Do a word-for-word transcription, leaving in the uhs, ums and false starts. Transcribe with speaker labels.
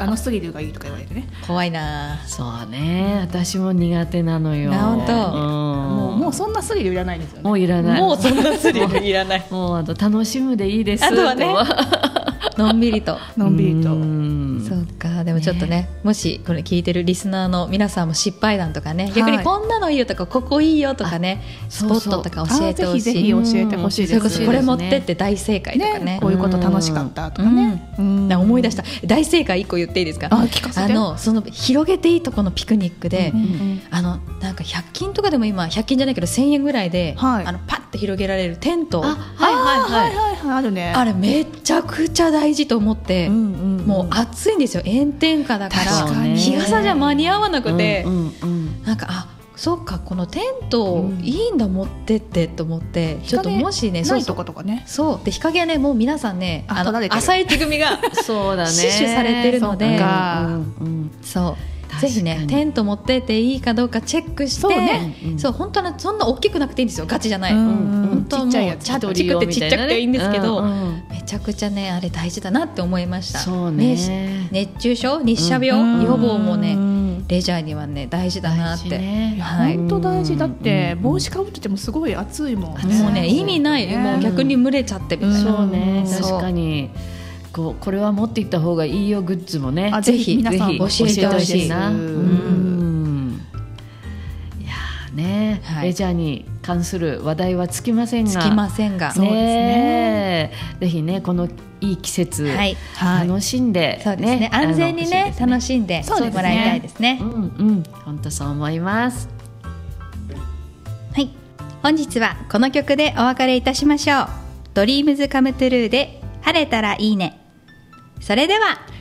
Speaker 1: あのスリルがいいとか言われてね。
Speaker 2: 怖いな。
Speaker 3: そうね、私も苦手なのよ。
Speaker 2: 本当、
Speaker 3: うん、
Speaker 1: もう、もうそんなスリルいらないんですよね。
Speaker 3: もういらない。
Speaker 2: もうそんなスリルいらない。
Speaker 3: もうあと楽しむでいいです。
Speaker 2: あとはねのんびりと
Speaker 1: のんびりと。
Speaker 2: そうか。でもちょっと ね, ねもしこれ聞いてるリスナーの皆さんも失敗談とかね、はい、逆にこんなのいいよとかここいいよとかね、スポットとか教えてほしい。
Speaker 1: ぜひぜひ教えてほしいです。
Speaker 2: それこそこれ持ってって大正解とか ね,
Speaker 1: ねこういうこと楽しかったとかね、
Speaker 2: うんうん、思い出した大正解いっこ言っていいですか。
Speaker 1: あ、聞かせて。
Speaker 2: あのその広げていいとこのピクニックで、
Speaker 1: うんうん、
Speaker 2: あのなんかひゃく均とかでも今ひゃく均じゃないけどせんえんぐらいで、はい、あのパッて広げられるテント、
Speaker 3: あ、はいはいはい、
Speaker 1: はいはいはい、あるね。
Speaker 2: あれめちゃくちゃ大事と思って、うんうんうん、もう暑いんですよ、炎天下だから日傘じゃ間に合わなくて、うんうんうん、なんかあそうかこのテントいいんだ、うん、持ってってと思って、ちょっともしね
Speaker 1: ないとことかね、
Speaker 2: そうで日陰はねもう皆さんねあの朝市組が
Speaker 3: そうだね
Speaker 2: 死守されてるので、
Speaker 1: そう
Speaker 2: か、うんうん、そうぜひねテント持ってっていいかどうかチェックして、そうね、うん、そう本当はそんな大きくなくていいんですよ、ガチじゃない、うんうん、本当はもうちっちゃいやつ、チャッチクってちっちゃくていいんですけど、うんうん、めちゃくちゃねあれ大事だなって思いました。
Speaker 3: そうね、
Speaker 2: ね熱中症日射病、うん、予防もねレジャーにはね大事だなって、
Speaker 1: ね、はい、本当大事だって、うん、帽子かぶっててもすごい暑いもんね、
Speaker 2: もうね意味ない、ね、もう逆に蒸れちゃってみたいな、
Speaker 3: そうね、確かにこうこれは持っていった方がいいよグッズもね、
Speaker 2: ぜひ皆さん教えてほしいな。うん、
Speaker 3: いやね、はい、レジャーに関する話題は尽きませんが、
Speaker 2: 尽きませんが、
Speaker 3: ね、そうですね、ぜひねこのいい季節、はい、楽しんで、ね、
Speaker 2: そうですね、安全に ね, ね楽しんでもらいたいですね。
Speaker 3: うんうん、本当そう思います。
Speaker 2: はい、本日はこの曲でお別れいたしましょう。ドリームズカムトゥルーで晴れたらいいね。それでは